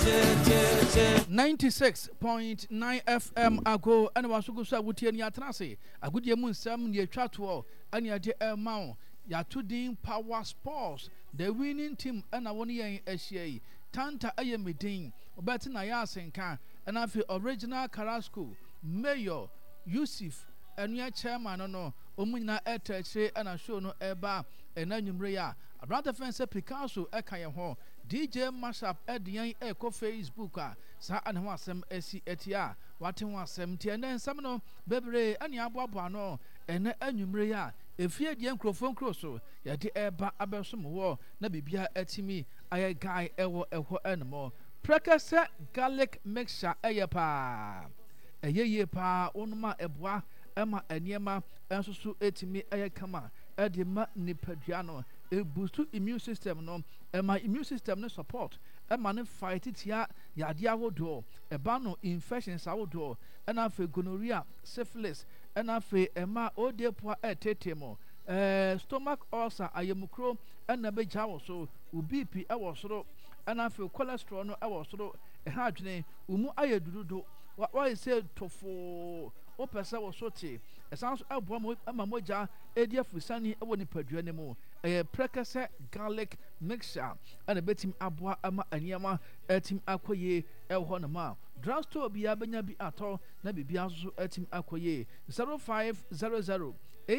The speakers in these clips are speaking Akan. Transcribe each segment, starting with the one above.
96.9 FM ago and was so good with any atrasi. A good year some near chatwall and your dear mount. Ya two din power sports. The winning team and a 1 year in SCA. Tanta Ayamidin, Obetin Ayasenka, and I feel original Carrasco, Mayor Yusuf, and your chairman no, Omina Etre and a show no eba and Numrea. A rather fancy Picasso Ekayaho. DJ Mashup at the young Echo Facebook, Sa and Wasem SC Etia, Watin Wasem, and then some Bebre and Yabuano, and Numrea. If you had young Crofon Crosso, ya the air ba Abelsum war, Nabibia etimi, I guy ewo animal. Precasa garlic mixture ayapa. A ye pa, onma ebois, Emma and Yema, and so etimi ayakama, Edima Nipediano. A boost to immune system no, and my immune system no support. A man fight it ya diawo do, a bano infections our door, and I feel gonorrhea, syphilis, and I feel a ma o dear poor tetemo, stomach ulcer, I am crow, and a bejaw so, ubipi our soro, and I feel cholesterol no our soro, a hajne, umu ayadudo, what I said to for. O pesa was sorti. A sounds of one moja, Edia Fusani, a one per anymore. A precasa garlic mixture, and a betim abwa ama and yama, etim aquaye, el honama. Drugstore be abenya be at all, nabi biazo etim aquaye. 0500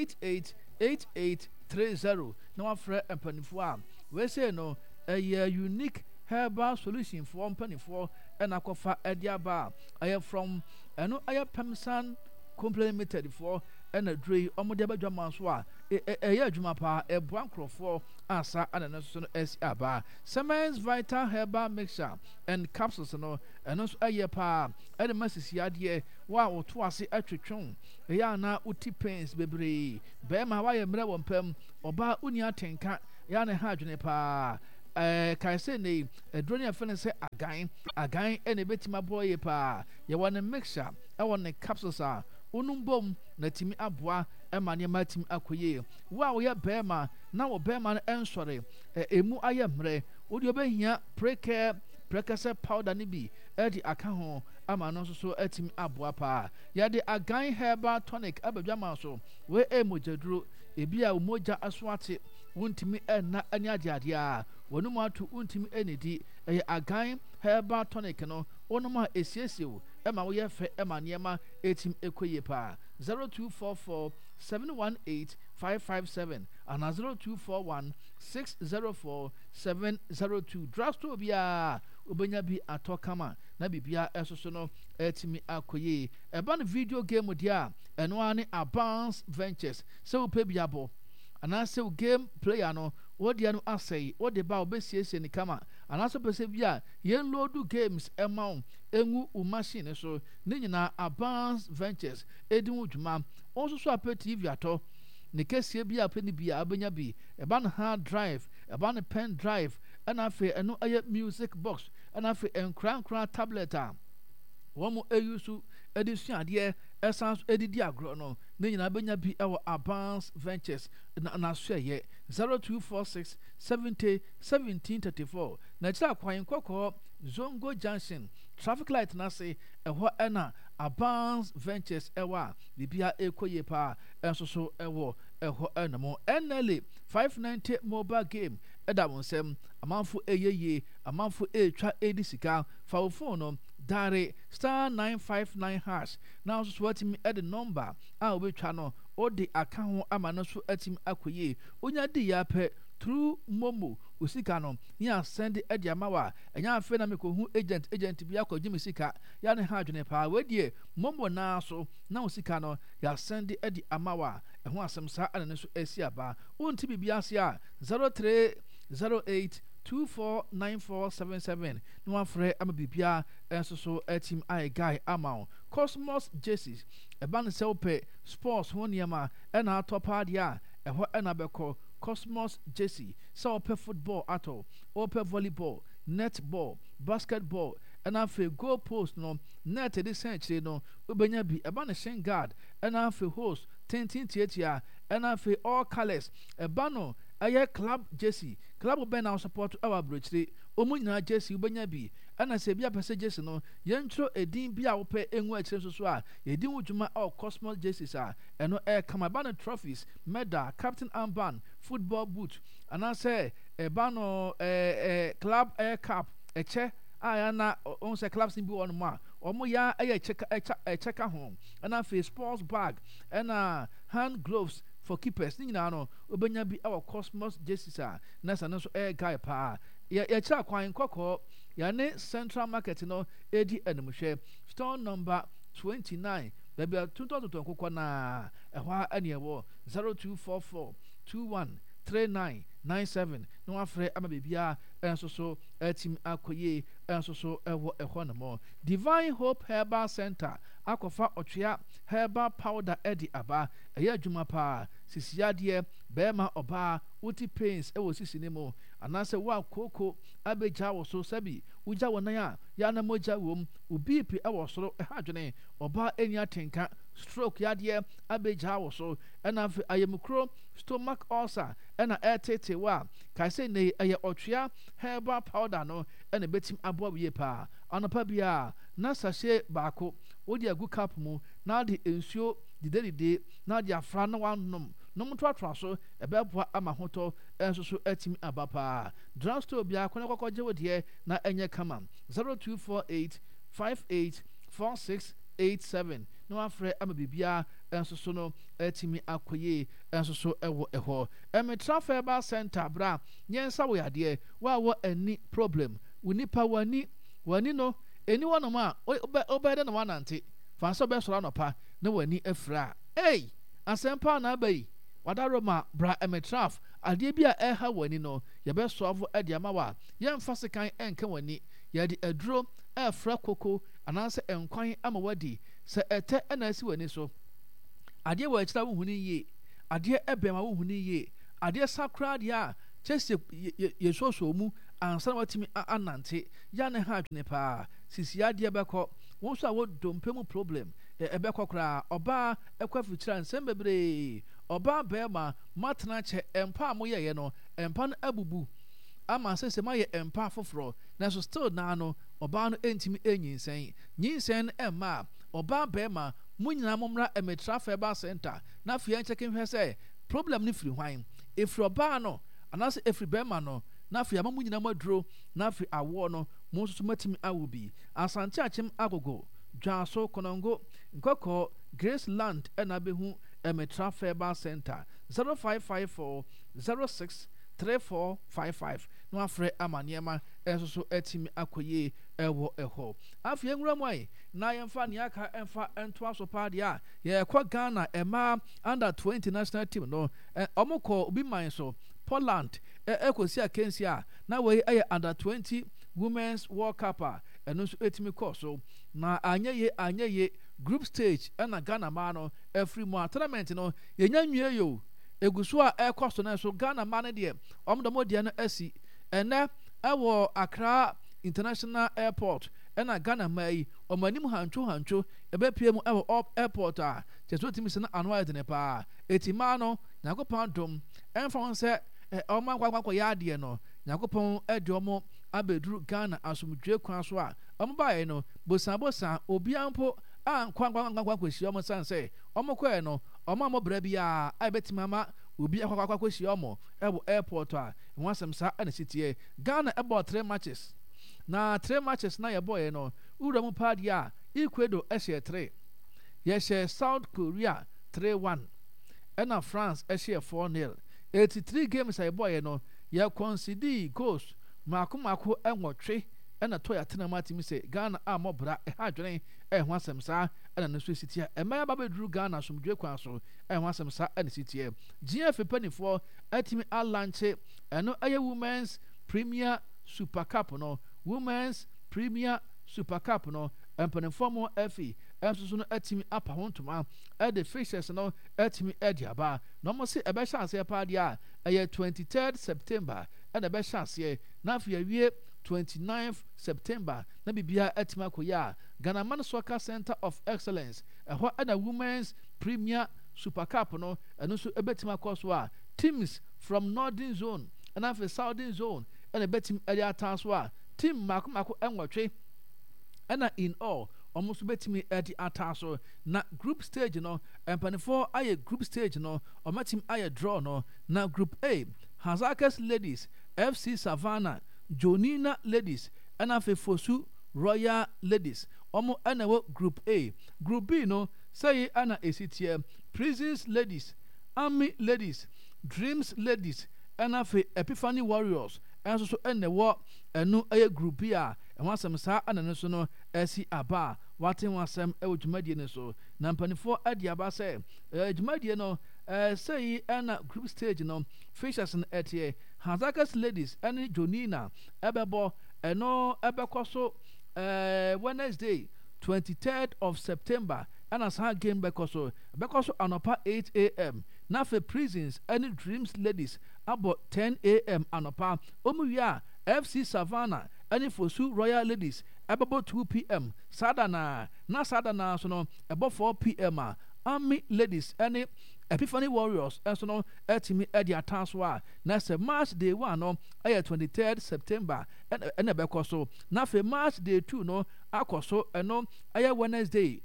888830. No afraid and pennyfoa. We say no, a unique herbal solution for 1 and aquafa edia bar. I am from. I know I have Pemsan complimented for and a dray Omodeba Jamaswa, a Yajumapa, a Brancro for Asa and an S. Abba, Semens Vita Herba Mixture and capsules and also a yepa, and a message yadie, wow, twice a trichon, a yana uti pains bebre, Bema Waya Mrewan Pem, or Ba Unia Tenka, Yana Hajunepa. Can say name a drone of say again, and a bit my boy pa. You want a mixture, I want a capsules are Unumbom, Natimi Abwa, and Mania Matim Aquaye. Wow, ya Bema, now Bema and sorry, a mu ayamre, would you be here, precare, precasa powder nibi, Eddie Akaho, Amanon so etim Abwa pa. Ya the again herba tonic, Abajamaso, where a moja a beer moja aswati, wuntimi na anyadia. Wonuma to ultim enity, a game, herba tonic, no, onoma esiesu, Emma we have Emma Niema, 18 equepa, 0244 718 557, and 0241 604 702. Drugstore bia, Ubenyabi atokama, Nabibia esosono, etimi akoye, a ban video game with ya, and one advanced ventures, so pebiabo, and I say game player no. What the I say, what the bow besies in the kama, and also persevere, yen load games amount, emu machine, so Nina advanced ventures, Edwin Juma, also so a TV at all. Nicasia be a penny be a benyabi, a ban hard drive, a ban pen drive, and I fear a no music box, and I fear and crown tablet. One more use edition, dear, essence edidiagrono, Nina benyabi our advanced ventures, and I share yet. 0246 70 1734. Nature Quine Coco, Zongo Junction, traffic light Nasi, a what Anna, Advanced Ventures Ewa, the Bia Equayepa, and so ewo, a what animal, and Nelly 590 mobile game, Edamonsem, a month for a ye, a month for a tra 80 cigar, for phone, Dare, star 959 hash. Now sweating me at the number, I'll be channel. Or the account amanosu etim akuye onya di ya pe through momo usikano ya send edi amawa enya afa na meko hu agent bi akọ jimi sika ya ne ha dwene pa wedie momo na so na usika no ya send edi amawa eho asem sa anane so esi aba unti bibia se a 0308 249477 no afre amabibia enso so etim I guy amount Cosmos Jerseys eban selpe sports woniema ena atopa dia eho ena beko Cosmos Jersey selpe football ato ope volleyball netball basketball ena fe goal post no net de century no ubenya bi eban shengard ena fe host 10 ena fe all colors ebano aye club Jersey club ben now support our bridge omu nyina Jersey ubenya bi ɛna sɛ bia pɛ sɛ jersey no yɛntwerɛ edin bi a wopɛ engu akyire so a yɛdin wo dwuma Cosmos jerseys a ɛno kama ba no trophies medal captain armband football boot anaasɛ ɛba no club cap ɛkyɛ na on sɛ clubs bi wɔ no mu a ɔmo ya ɛyɛ ka ho ɛna afei sports bag ɛna hand gloves for keepers ne nyinaa no obenya bi Cosmos jerseys a na sɛ no nso guy paa yɛkyerɛ kwan kɔkɔɔ yɛne central market no edi animhwɛ store number 29 baabi a tontɔn nkokɔ na ɛhɔ a ɛne ɛwɔ 0244 213997 na wafrɛ ama biribiara ɛnso so ɛtim akɔyie ɛnso so ɛwɔ ɛhɔ nom Divine Hope Herbal Center akɔfa ɔtwea herbal powder ɛde aba ɛyɛ adwuma paa sisiadeɛ bɛrima ɔbaa wuti pains ɛwɔ sisi ne mu anaasɛ wo akoko abɛgya wɔ so sɛbi wogya wɔ nan a yɛana mogya wɔ mu BP ɛwɔ soro ɛha adwene ɔbaa ɛni atenka stroke yadeɛ abɛgya wɔ so ɛna afei ayamukuro stomach ulcer ɛna ɛtete wɔ a kaise ne ɛyɛ ɔtwea herbal powder no ɛna bɛtim aboa wie paa anɔpa bia na sahye baako wode agu cup mu na de nsuo didedide na de afra na wanom nom toatoa so ɛbɛboa ama hotɔ ɛnso so atimi aba paa drugstore bia kone kɔkɔgye wo deɛ na ɛnyɛ kama 0248 584687 na wafrɛ ama biribiara ɛnso so no atimi akɔyie ɛnso so ɛwɔ ɛhɔ ɛmetra Herbal Center bra nyɛnsa wo yadeɛ wɔ ani problem wo nipa wani no eni wɔ nom a ɔbɛyɛ na wanante fanso bɛsɔrɔ anɔpa na wani afira asɛmpa na abayi wadaro ma bra emetraf adeɛ bi a ɛha wani no yɛbɛsɔfo ɛde ama wa yɛmfa sekan ɛnka wani yɛde aduro ɛfra koko anaasɛ ɛnkwan ama wadi sɛ ɛtɛ ɛna asi wani so adeɛ wɔ akyira wo huni yie adeɛ ɛbɛn ma wo huni yie adeɛ sakra deɛ a kyɛsɛ yɛsoso mu ansa na watimi anante ya ne ha adwene paa sisiadeɛ bɛkɔ wɔn so a wɔdompe mu problem ɛbɛkɔ koraa ɔbaa ɛkɔ afikyira nsɛm bebree ɔbaa bɛrima matena kyɛ ɛmpa a moyɛyɛ no ɛmpa no abubu ama sɛ mayɛ ɛmpa foforɔ nanso still naa no ɔbaa no ɛntimi ɛnyinsɛn nyinsɛn no ɛmma a ɔbaa bɛrima mo nyinaa mommra Emetra Herbal Center na afei yɛnkyɛke nhwɛ sɛ problem no firi hwan ɛfiri ɔbaa no anaasɛ ɛfiri bɛrima no na afei ama mo nyinaa maduro na afei awoɔ no mo nso so matimi awo bi asante akyem agogo dwaso konongo nkɔkɔ Graceland ɛna bɛhu Emetra Herbal Center 0554 063455 na wafrɛ ama nneɛma ɛnso so atimi akɔyie ɛwɔ ɛhɔ afei nwura mu ai na yɛmfa ne aka ɛmfa ɛntoa so paa deɛ a yɛkɔ Ghana ɛma under 20 national team no ɔmo kɔ obi man so Poland ɛkɔsi akansi a na wei ɛyɛ under 20 women's world cup a ɛno nso ɛtumi kɔ so na anyɛ ye group stage ɛna Ghana maa no ɛfiri mu a tournament no yɛnya nwie yo egu so a ɛkɔ so no so Ghana maa no deɛ ɔmo deɛ no asi ɛnɛ ɛwɔ Accra International Airport ɛna Ghana maa yi ɔmo anim hantwo ɛbɛpie mu ɛwɔ airport a kyɛso timi sɛ na ano ayɛ dene paa eti maa no Nyankopɔn dom ɛmfa ho sɛ ɔmo akɔ yɛ adeɛ no Nyankopɔn ɛde ɔmo abɛduru Ghana asomdwe kwan so a ɔmo baeɛ no bosan obiara mpo a nkwa kɔhyia ɔmo san sɛ ɔmo kɔɛ no ɔmo amɔbra bi a ɛbɛtumi ama obi akɔ kɔhyia ɔmo ɛwɔ airport a ɛho asɛm saa ɛna sitie Ghana ɛbɔ 3 matches na 3 matches na yɛbɔɛ no wura mu paa deɛ a Ecuador ɛhyɛ 3 yɛhyɛ South Korea 3-1 ɛna France ɛhyɛ 4-0 83 games a yɛbɔɛ no yɛ concede goals maako ɛnwɔtwe ɛna to yɛatena mu atimi sɛ Ghana a mɔbra ɛha adwene ɛho asɛm saa ɛna no so sitie ɛmɛyɛ ba bɛduru Ghana asomdwe kwan so ɛho asɛm saa ɛna sitie GF panifoɔ atimi alanche ɛno ɛyɛ Women's Premier Super Cup no Women's Premier Super Cup no mpanimfoɔ mo afi ɛnso so no atimi apa ho ntoma ɛde fixtures no atimi ɛde aba na ɔmo se ɛbɛhyɛ aseɛ paa deɛ a ɛyɛ 23rd September ɛna ɛbɛhyɛ aseɛ na afei awie 29th September na bibia atimi akɔyɛ a Ghana Man Soccer Center of Excellence ɛhɔ ɛna Women's Premier Super Cup no ɛno nso ɛbɛtimi akɔ so a teams from Northern Zone ɛna afei Southern Zone ɛna ɛbɛtimi ɛde ata so a team mako enwotwe ɛna in all almost betimi edi ataso na group stage no empanifo aye group stage no omatim aye draw no na group A Hazakes ladies FC Savannah Jonina ladies ɛna Fosu Royal ladies omo ɛna wo group A. Group B no say ɛna esitie Prisons ladies, Army ladies, Dreams ladies ɛna Epiphany Warriors ɛnso so ɛna wo ɛno ɛyɛ group B a ɛwasɛm saa ɛna no so no ɛsi aba waten wasɛm ɛwɔ dwumadie no so na mpanifo adi aba sɛ dwumadie no say ɛna group stage no fishers no ɛteɛ Hazakes ladies ɛne Jonina ɛbɛbɔ ɛno ɛbɛkɔ so Wednesday 23rd of September ɛna saa game bɛkɔ so anɔpa 8 a.m. na Prisons ɛne Dreams ladies abɔ 10 a.m. anɔpa omuwia FC Savannah ɛne Fosu Royal ladies ɛbɛbɔ 2 p.m. sadana so no ɛbɔ 4 p.m. a Army ladies ɛne Epiphany Warriors ɛnso no ɛtimi ɛde atanso a na sɛ March day 1 no ɛyɛ 23rd September ɛna ɛbɛkɔ so na March day 2 no akɔ so ɛno ɛyɛ Wednesday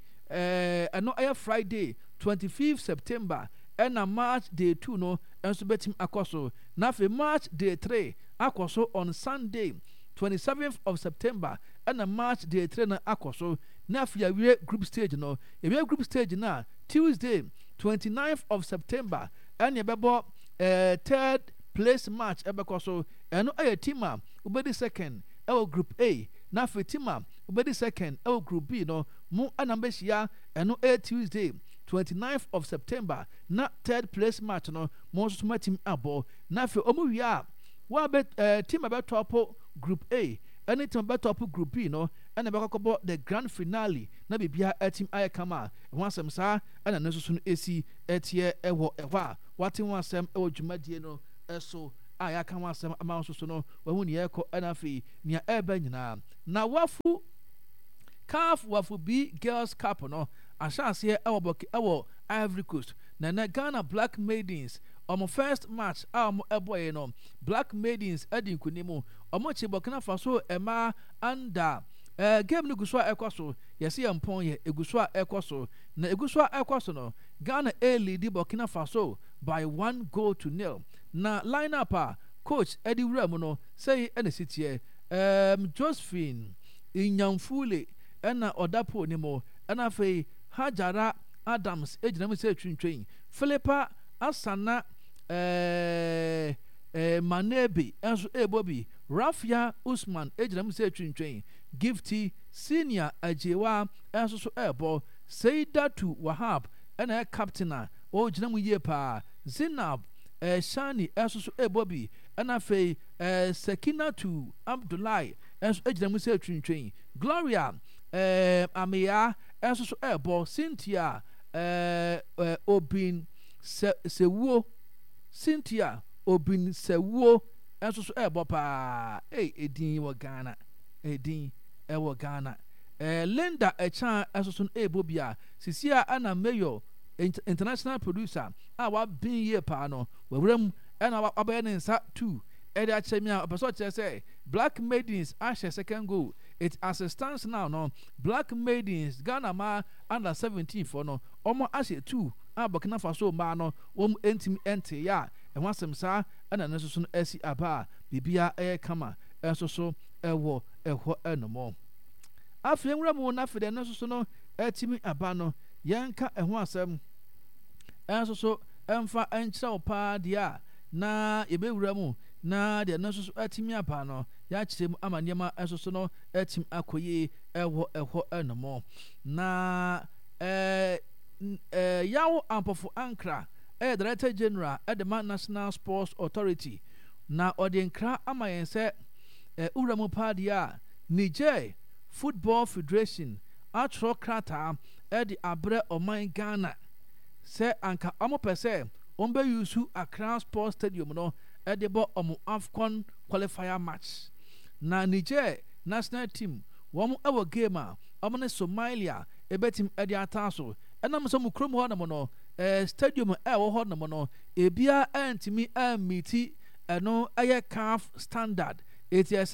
ɛno ɛyɛ Friday 25th September ɛna March day 2 no ɛnso bɛtimi akɔ so na March day 3 akɔ so on Sunday 27th of September ɛna March day 3 na akɔ so na awie group stage no ewie group stage na Tuesday 29th of September ɛna ɛbɛbɔ third place match ɛbɛkɔ so ɛno ɛyɛ team a wobɛdi second ɛwɔ group A na team a wobɛdi second ɛwɔ group B no mo ɛna mbɛhyia ɛno ɛyɛ Tuesday 29th of September na third place match no mo nso ma team abɔ na ɔmo wie a team a bɛtɔpo group A ɛne team a bɛtɔpo group B no ɛna bɛkɔkɔbɔ the grand finale na bibia team ayɛ kama ɛho asɛm saa ɛna ne nso so no esi ɛteɛ ɛwɔ ɛhɔ a wate ho asɛm ɛwɔ dwumadie no ɛso a yɛaka ho asɛm ama nso so no wahu ne yɛkɔ ɛna afei nea ɛbɛ nyinaa na wafu B Girls Cup no ahyɛ aseɛ ɛwɔ Ivory Coast na Ghana Black Maidens ɔmo first match a ɔmo ɛbɔɛ no Black Maidens ɛdi nkunim ɔmo kye Burkina Faso ɛmaa under game no gu so a ɛkɔ so yɛsi yɛ mpɔn yɛ egu so a ɛkɔ so na egu so a ɛkɔ so no Ghana lead Burkina Faso by 1-0 na lineup a coach ɛdi wura mu no sɛyi ɛna si teɛ Josephine Inyamfule ɛna ɔdapo ne mu ɛna afei Hajara Adams egyina mu sɛ twintwɛn Philippa Asana Manebi ɛnso ɛbɔ Rafia Usman egyina mu sɛ twintwɛn Gifty Senior Ajewa ɛnso so ɛbɔ Seidatu Wahab ɛna captain a ɔgyina mu yie paa Zinab Shani ɛnso so ɛbɔ ɛna afei Sekinatu Abdullahi ɛnso egyina mu sɛ twintwɛn Gloria Amia ɛnso so ɛbɔ Cynthia Obin Sewuo Cynthia Obin Sewuo ɛnso so ɛbɔ paa edin wɔ Ghana edin ɛwɔ Ghana Linda Echan ɛnso so ɛbɔ bia sisia ana mayor international producer a wabin yie paa no wawuram ɛna wabɛyɛ ne nsa 2 ɛde akyɛ mi a ɔpɛ sɛ ɔkyerɛ sɛ Black Maidens ahyɛ second goal it as it stands now no Black Maidens Ghana ma under 17 for no ɔmo ahyɛ 2 a Burkina Faso ma no wɔn ntimi ɛnte ya ɛho asɛm saa ɛna ne nso so no ɛsi aba a bibia ɛyɛ kama ɛnso so ɛwɔ ɛhɔ ɛnomɔ afei nwura mu na afei ne nso so no ɛtimi aba no yɛnka ɛho asɛm ɛnso so ɛmfa ɛnkyerɛ wo paa deɛ a na yɛbɛwura mu na deɛ no nso so atimi aba no yɛakyerɛ mu ama nneɛma nso so no atim akɔyie ɛwɔ ɛhɔ ɛnomɔ na yawo ampɔfo ankra ɛyɛ director general ɛde National Sports Authority na ɔde nkra ama yɛn sɛ wura mu paa deɛ a Niger Football Federation atwerɛ krataa ɛde abrɛ ɔman Ghana sɛ anka ɔmo pɛ sɛ ɔmbɛyusu Accra Sports Stadium no ɛde bɔ ɔmo AFCON qualifier match na Niger national team wɔn ɛwɔ game a ɔmo ne Somalia ɛbɛtim ɛde ata so ɛnam sɛ mo kurom hɔ nom no stadium ɛwɔ hɔ nom no ebia ɛntimi ɛmiti ɛno ɛyɛ CAF standard eti ɛsɛ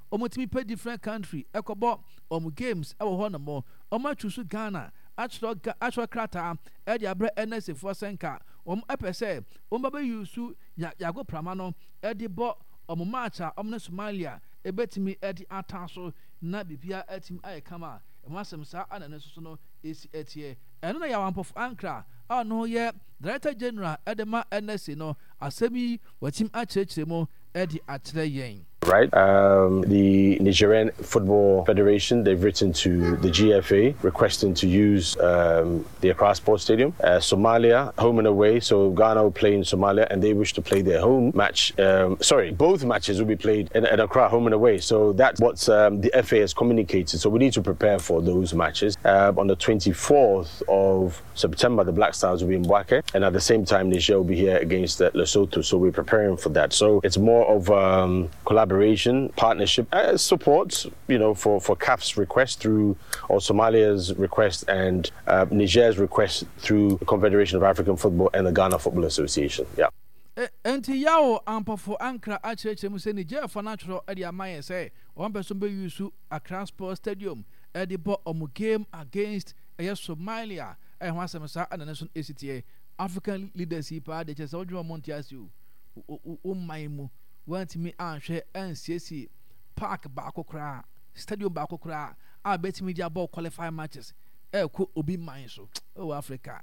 omotimi pe different country ekobo games ewo ho no mo omachusu Ghana actual krata e dia bra NSA for senka epese ba yusu yago prama no e di bo match a ne Somalia ebetimi e di ataso na bibia etim ayekama wasem sa anane so no esi etie eno na yawampof ankra no ye director general edema NSA no asemi watim achirechiremo edi akyere yen. Right. The Nigerian Football Federation, they've written to the GFA requesting to use the Accra Sports Stadium. Somalia, home and away. So Ghana will play in Somalia and they wish to play their home match. Both matches will be played at Accra, home and away. So that's what the FA has communicated. So we need to prepare for those matches. On the 24th of September, the Black Stars will be in Bouake. And at the same time, Niger will be here against Lesotho. So we're preparing for that. So it's more of collaboration, partnership, support, for CAF's request through, or Somalia's request and Niger's request through the Confederation of African Football and the Ghana Football Association. Yeah. Enti yawo ampofo ankra acheche mu se Niger for natural edi amaye say one person be use Accra Sports Stadium edi bo omu game against Somalia e ho asem sa ananeson ACTA African leadership de chese odwo montiasu maimu want me anhwe NCC park baako kra stadium baako kra a betimi dia ball qualify matches ko obi man so Africa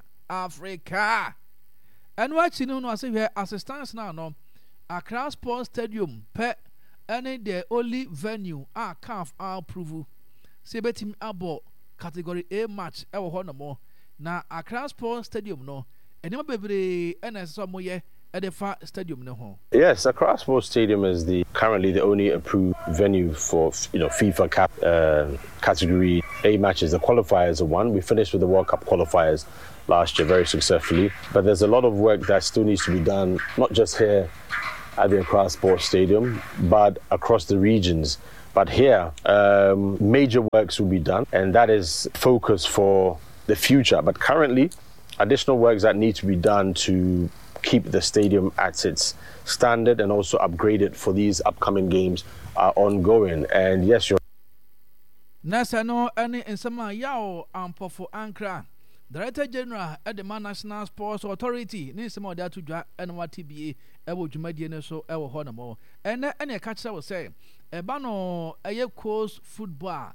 and watching no say here assistance now no Accra Sports Stadium pe any the only venue CAF approve say betimi abo category A match e wo ho no mo na Accra Sports Stadium no enema bebre NSS mo ye stadium no. Yes, Accra Sports Stadium is currently the only approved venue for FIFA Cup category A matches. The qualifiers are one. We finished with the World Cup qualifiers last year very successfully, but there's a lot of work that still needs to be done, not just here at the Accra Sports Stadium, but across the regions. But here, major works will be done, and that is focus for the future. But currently, additional works that need to be done to keep the stadium at its standard and also upgrade it for these upcoming games are ongoing. And yes, you're Nasa no any insama yao ampofo ankra Director General at the National Sports Authority ni nsama da to dwa NYTBA ewo dwumadie ne so ewo ho namo ene ene ka kire wo say eba no eye coast football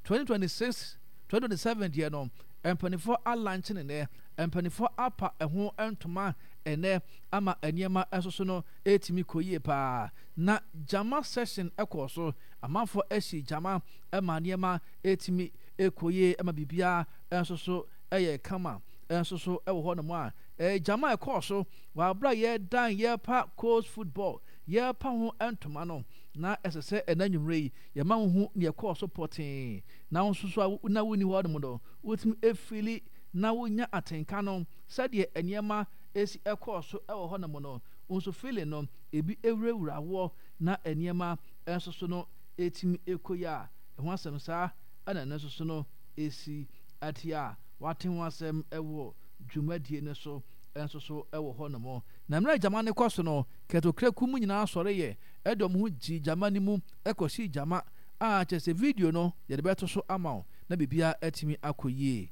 2026-2027 die no empanifo a launching ne empanifo apa eho entoma ene ama eniema esoso no etimi koyie pa na jama session ekoso amafo eshi jama ema niema etimi ekoyie ama bibia ensoso eye kama ensoso ewo ho no mo a jama ekoso wa bra ye dan ye pa coast football ye pa ho entoma no na esese enanwumre ye ma hu ne ekoso potin na nsoso na woni ho no mo do wotimi efili na wonya atenka no sade eniema esi ekoso ewo ho no mo no unso feeling no ebi ewurawura wo na eniema ensoso no etimi ekoya ho asem sa ana nensoso no esi atia waten wasem ewo dwumadie ne so ensoso ewo ho no mo na mra jamane kwaso no ketokra kumu nyina sore ye edom hu ji jamani mu ekosi jama a chese video no ye de beto so ama na bibia etimi akoyie.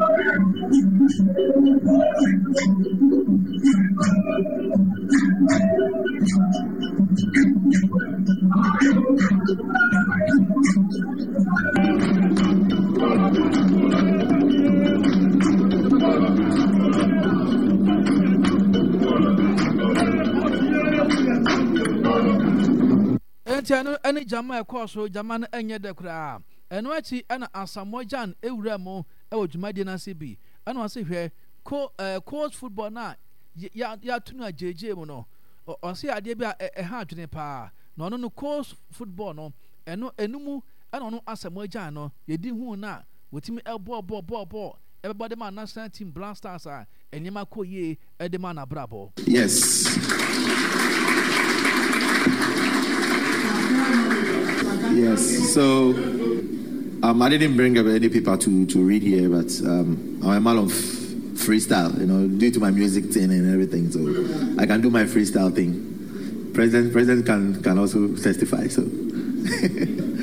Entiano any jama ekoso jama na enye de kra eno achi ana asamojan ewura mo ewo dwumadie na se bi ana wase hwe coast football na ya tunu ajeje mu no o se ade bi a ha adwene pa na ono no coast football no eno enumu ana ono asamojan no yedi hu na wotimi ball everybody man national team Black Stars a enyema koye edema na brabo. Yes. Yes, so I didn't bring up any paper to read here, but I'm a man of freestyle, due to my music thing and everything, so I can do my freestyle thing. President can also testify, so.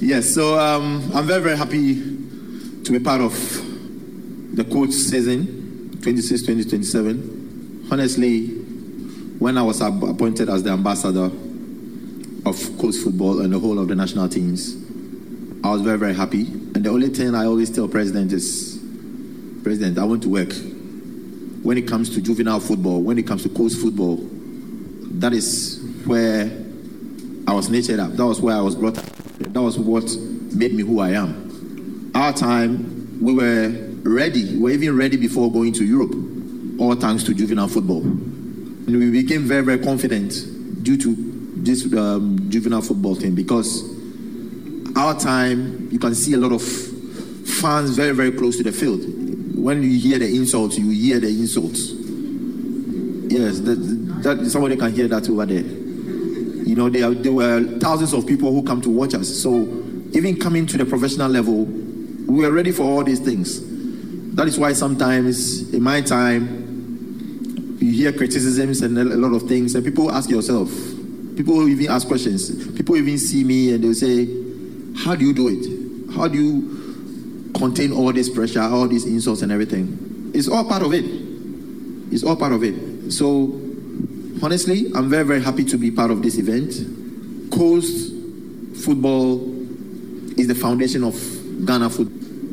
Yes, so I'm very, very happy to be part of the coach season 26-2027. Honestly, when I was appointed as the ambassador of coach football and the whole of the national teams, I was very, very happy. And the only thing I always tell President is, President, I want to work. When it comes to juvenile football, when it comes to coach football, that is where I was nurtured up. That was where I was brought up. That was what made me who I am. Our time, we were ready. We were even ready before going to Europe, all thanks to juvenile football. And we became very, very confident due to this juvenile football thing, because our time, you can see a lot of fans very, very close to the field. When you hear the insults, you hear the insults. Yes, that somebody can hear that over there. You know, there were thousands of people who come to watch us. So even coming to the professional level, we were ready for all these things. That is why sometimes in my time, you hear criticisms and a lot of things, and people ask yourself, people even ask questions. People even see me and they'll say, how do you do it? How do you contain all this pressure, all these insults and everything? It's all part of it. It's all part of it. So, honestly, I'm very, very happy to be part of this event. Coast football is the foundation of Ghana football.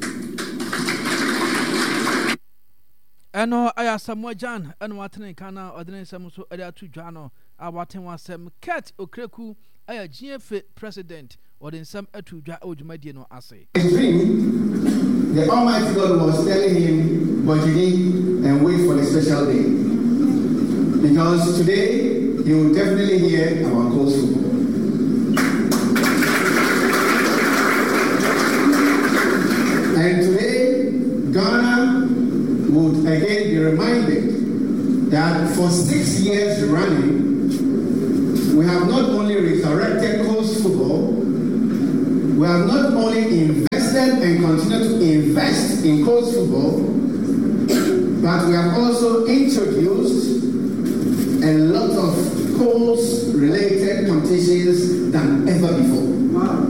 Eno aya Samuel Jan eno watene kana odene sam so ade atu dwa no awaten wasem Kurt Okreku aya GFA president odin sam atu dwa odwumadie no ase. His dream, the Almighty God was telling him, but he didn't and wait for the special day. Because today you will definitely hear about coast football. And today Ghana would again be reminded that for 6 years running, we have not only resurrected coast football, we have not only invested and continue to invest in coast football, but we have also introduced a lot of coast-related competitions than ever before. Wow.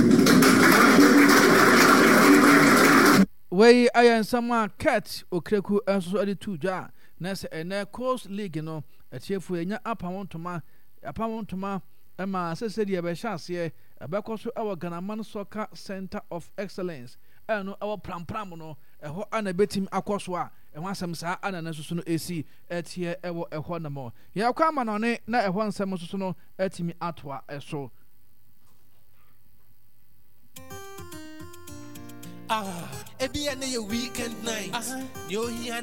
Wey ayan sama Kurt Okreku enso ade tu dwa na se ene Coast League no atiefo enya apawontoma ema sese de be hyase abekoso ewo Ghana Man Soccer Center of Excellence eno ewo prampram no eho ana betim akoso a eho asem saa ana na susu no esi etie ewo eho na mo ya kwa ma no ne na eho nsem susu no etimi atoa eso. It be a weekend night. You hear